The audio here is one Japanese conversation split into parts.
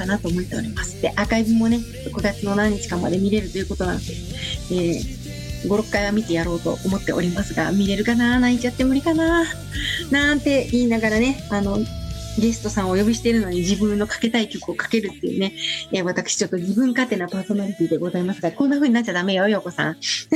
かなと思っております。で、アーカイブもね、9月の何日かまで見れるということなので、5、6回は見てやろうと思っておりますが、見れるかな、泣いちゃって無理かななんて言いながらね、ゲストさんをお呼びしているのに自分のかけたい曲をかけるっていうね、私ちょっと自分勝手なパーソナリティでございますが、こんな風になっちゃダメよ、ようこさん。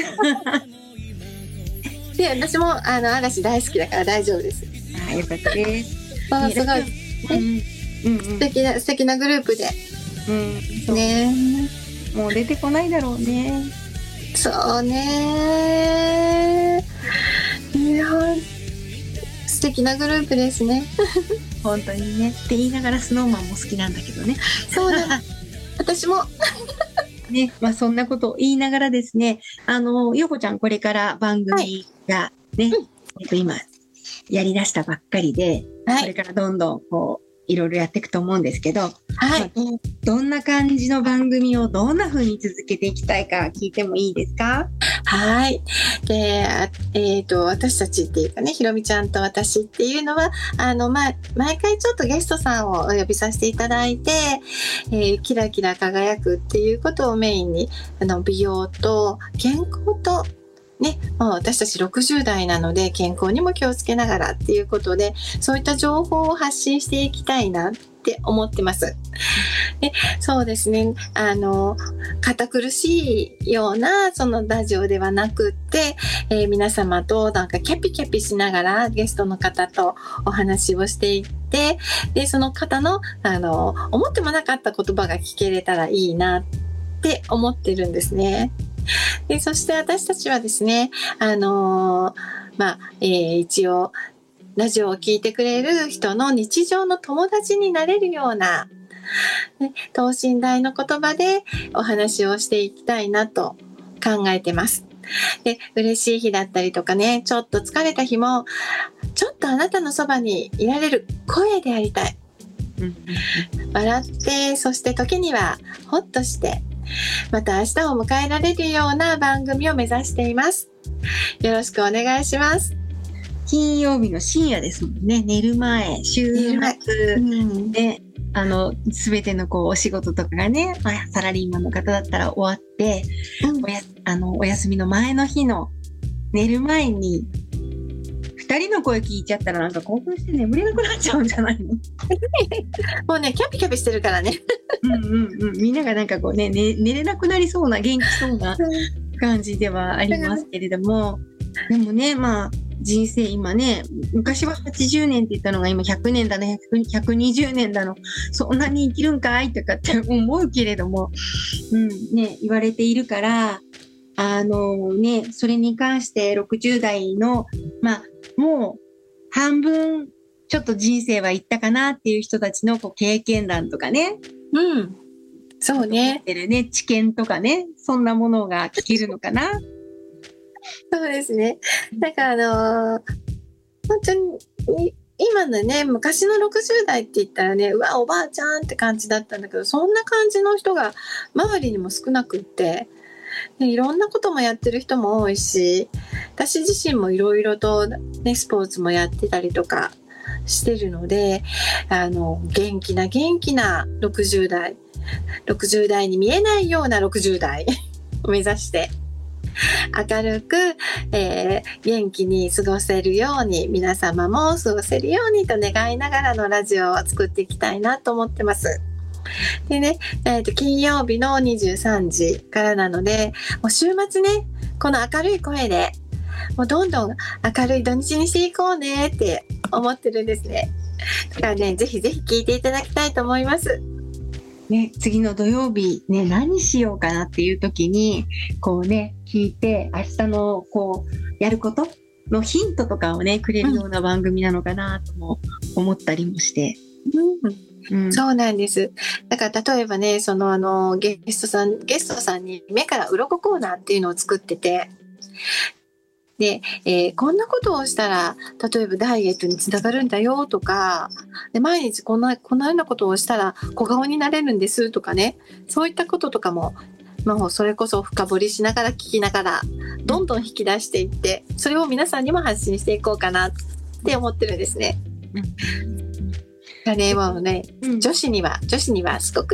で、私も嵐大好きだから大丈夫です。 あ、よかったです。 すごい、素敵なグループで、ね、 もう出てこないだろうね。 そうね、素敵なグループですね。 本当にね。って言いながらスノーマンも好きなんだけどね。 そうだ。私も。 ね、まあそんなことを言いながらですね、よこちゃんこれから番組がね、今やり出したばっかりで、これからどんどんこういろいろやっていくと思うんですけど、どんな感じの番組をどんな風に続けていきたいか聞いてもいいですか？ はい。で、私たちっていうかね、ひろみちゃんと私っていうのは、毎回ちょっとゲストさんをお呼びさせていただいて、キラキラ輝くっていうことをメインに、美容と健康と、ね、もう私たち60代なので健康にも気をつけながらっていうことで、そういった情報を発信していきたいなって思ってます。で、そうですね、堅苦しいようなそのラジオではなくって、皆様となんかキャピキャピしながらゲストの方とお話をしていって、でその方の思ってもなかった言葉が聞けれたらいいなって思ってるんですね。で、そして私たちはですね、一応ラジオを聞いてくれる人の日常の友達になれるような、ね、等身大の言葉でお話をしていきたいなと考えてます。で、嬉しい日だったりとかね、ちょっと疲れた日もちょっとあなたのそばにいられる声でありたい。笑って、そして時にはほっとしてまた明日を迎えられるような番組を目指しています。よろしくお願いします。 金曜日の深夜ですもんね。寝る前、週末で、すべてのこうお仕事とかがね、サラリーマンの方だったら終わって、お休みの前の日の寝る前に2人の声聞いちゃったらなんか興奮して眠れなくなっちゃうんじゃないの？ もうね、キャピキャピしてるからね。 みんながなんかこうね、寝れなくなりそうな元気そうな感じではありますけれども、でもね、まあ人生今ね、昔は80年って言ったのが今100年だね、120年だの、そんなに生きるんかいとかって思うけれども、ね、言われているから、それに関して60代の、もう半分ちょっと人生はいったかなっていう人たちのこう経験談とかね。 そうね。 知見とかね、そんなものが聞けるのかな。 そうですね。なんか本当に今のね、昔の60代って言ったらね、うわ、おばあちゃんって感じだったんだけど、そんな感じの人が周りにも少なくって、でいろんなこともやってる人も多いし、私自身もいろいろと、ね、スポーツもやってたりとかしてるので、元気な60代に見えないような60代を目指して明るく、元気に過ごせるように、皆様も過ごせるようにと願いながらのラジオを作っていきたいなと思ってます。でね、金曜日の23時からなので、もう週末ね、この明るい声でもうどんどん明るい土日にしていこうねって思ってるんですね。だからね、ぜひぜひ聞いていただきたいと思います。 ね、次の土曜日ね、何しようかなっていう時にこうね、聞いて明日のこうやることのヒントとかをねくれるような番組なのかなとも思ったりもして、 そうなんです。だから例えばね、そのゲストさんに目から鱗コーナーっていうのを作ってて、で、こんなことをしたら例えばダイエットにつながるんだよとか、で毎日このようなことをしたら小顔になれるんですとかね、そういったこととかも、もうそれこそ深掘りしながら聞きながらどんどん引き出していって、それを皆さんにも発信していこうかなって思ってるんですね。もうね、女子にはすごく